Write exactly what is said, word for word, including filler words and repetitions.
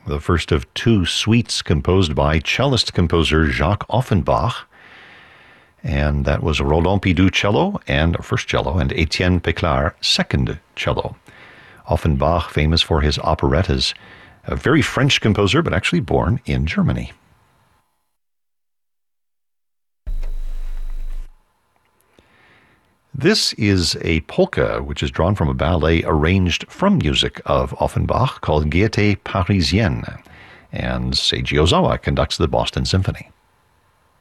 the first of two suites composed by cellist composer Jacques Offenbach. And that was Roland Pidou cello and first cello, and Etienne Peclar second cello. Offenbach, famous for his operettas, a very French composer, but actually born in Germany. This is a polka, which is drawn from a ballet arranged from music of Offenbach called Gaieté Parisienne, and Seiji Ozawa conducts the Boston Symphony.